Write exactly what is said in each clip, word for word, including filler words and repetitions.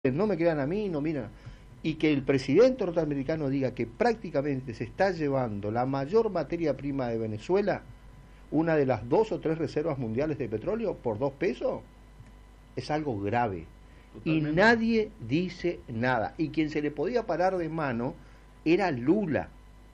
no me crean a mí, no miran. Y que el presidente norteamericano diga que prácticamente se está llevando la mayor materia prima de Venezuela, una de las dos o tres reservas mundiales de petróleo, por dos pesos, es algo grave. Totalmente. Y nadie dice nada. Y quien se le podía parar de mano era Lula.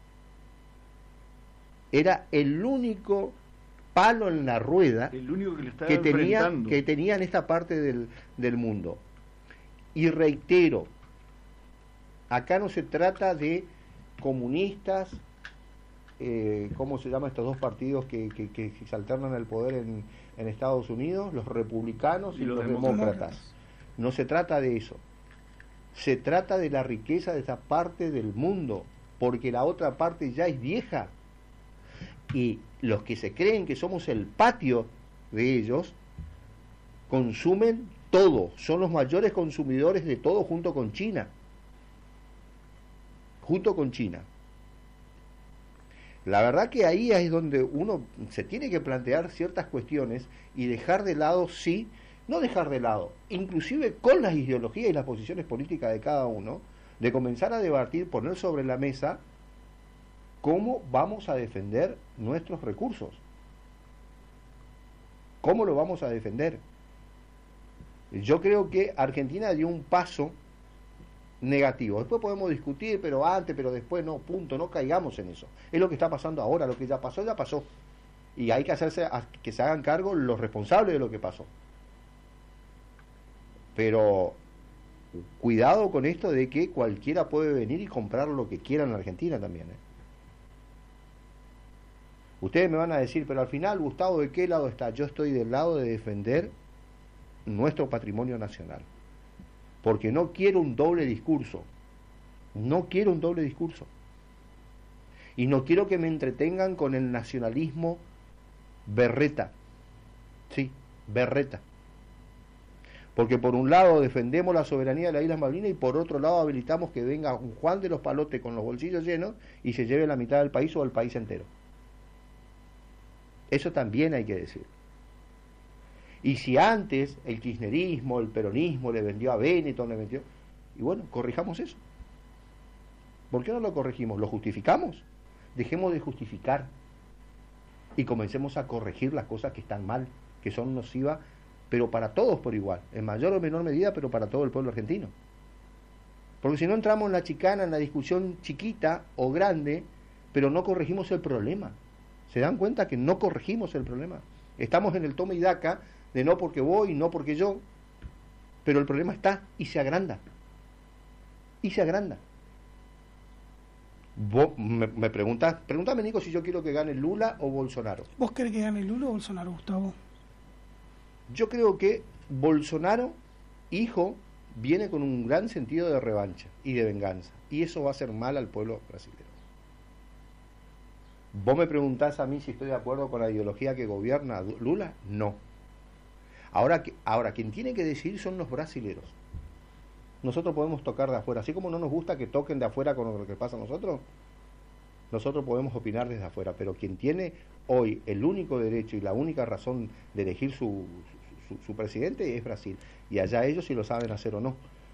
Era el único palo en la rueda el único que, le estaba que, tenía, que tenía en esta parte del, del mundo. Y reitero, acá no se trata de comunistas, eh, ¿cómo se llaman estos dos partidos que, que, que se alternan el poder en, en Estados Unidos? Los republicanos y, y los, los demócratas. demócratas. No se trata de eso. Se trata de la riqueza de esa parte del mundo, porque la otra parte ya es vieja. Y los que se creen que somos el patio de ellos, consumen todo, son los mayores consumidores de todo junto con China. Junto con China. La verdad que ahí es donde uno se tiene que plantear ciertas cuestiones y dejar de lado, sí, no dejar de lado, inclusive con las ideologías y las posiciones políticas de cada uno, de comenzar a debatir, poner sobre la mesa cómo vamos a defender nuestros recursos. ¿Cómo lo vamos a defender? Yo creo que Argentina dio un paso negativo. Después podemos discutir, pero antes, pero después no, punto, no caigamos en eso. Es lo que está pasando ahora, lo que ya pasó, ya pasó. Y hay que hacerse, que se hagan cargo los responsables de lo que pasó. Pero cuidado con esto de que cualquiera puede venir y comprar lo que quiera en Argentina también, ¿eh? Ustedes me van a decir, pero al final, Gustavo, ¿de qué lado está? Yo estoy del lado de defender nuestro patrimonio nacional, porque no quiero un doble discurso, no quiero un doble discurso, y no quiero que me entretengan con el nacionalismo berreta, sí, berreta, porque por un lado defendemos la soberanía de las Islas Malvinas y por otro lado habilitamos que venga un Juan de los Palotes con los bolsillos llenos y se lleve la mitad del país o el país entero. Eso también hay que decir. Y si antes el kirchnerismo, el peronismo le vendió a Benetton, le vendió... Y bueno, corrijamos eso. ¿Por qué no lo corregimos? ¿Lo justificamos? Dejemos de justificar y comencemos a corregir las cosas que están mal, que son nocivas, pero para todos por igual, en mayor o menor medida, pero para todo el pueblo argentino. Porque si no entramos en la chicana, en la discusión chiquita o grande, pero no corregimos el problema. ¿Se dan cuenta que no corregimos el problema? Estamos en el toma y daca de no porque voy, no porque yo, pero el problema está y se agranda. Y se agranda. Vos me, me preguntás, pregúntame, Nico, si yo quiero que gane Lula o Bolsonaro. ¿Vos querés que gane Lula o Bolsonaro, Gustavo? Yo creo que Bolsonaro, hijo, viene con un gran sentido de revancha y de venganza, y eso va a hacer mal al pueblo brasileño. ¿Vos me preguntás a mí si estoy de acuerdo con la ideología que gobierna Lula? No. Ahora, ahora quien tiene que decidir son los brasileros. Nosotros podemos tocar de afuera. Así como no nos gusta que toquen de afuera con lo que pasa a nosotros, nosotros podemos opinar desde afuera. Pero quien tiene hoy el único derecho y la única razón de elegir su, su, su presidente es Brasil. Y allá ellos si lo saben hacer o no.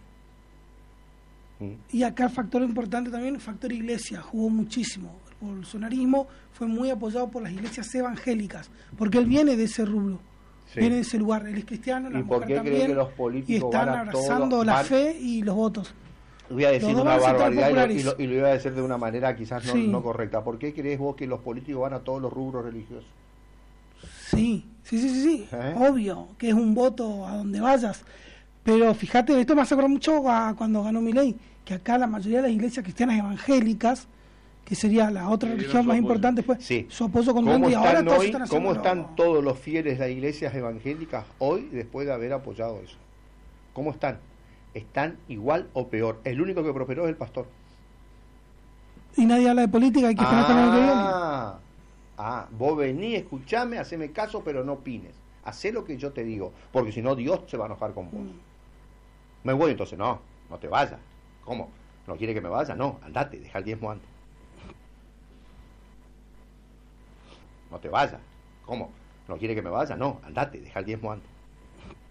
Y acá el factor importante también, el factor iglesia, jugó muchísimo. El bolsonarismo fue muy apoyado por las iglesias evangélicas, porque él viene de ese rubro, sí. Viene de ese lugar, él es cristiano, la ¿Y mujer por qué también, cree que los políticos y están van a abrazando todos, la van... fe y los votos. Voy a decir una barbaridad y lo, y lo iba a decir de una manera quizás no, sí. no correcta. ¿Por qué crees vos que los políticos van a todos los rubros religiosos? Sí, sí, sí, sí, sí. ¿Eh? Obvio, que es un voto a donde vayas. Pero fíjate, esto me hace acordar mucho a cuando ganó Milei, que acá la mayoría de las iglesias cristianas evangélicas, que sería la otra sí, religión más importante, pues sí. su apoyo constante, y ahora todos hoy, están ¿Cómo haciendo están lo... todos los fieles de las iglesias evangélicas hoy después de haber apoyado eso? ¿Cómo están? Están igual o peor. El único que prosperó es el pastor. Y nadie habla de política, hay que esperar hasta el año que viene. Ah, ah, vos vení, escuchame, haceme caso, pero no opines. Hacé lo que yo te digo, porque si no Dios se va a enojar con vos. Mm. Me voy, entonces no, no te vayas. ¿Cómo? ¿No quiere que me vaya? No, andate, deja el diezmo antes. No te vayas. ¿Cómo? ¿No quiere que me vaya? No, andate, deja el diezmo antes.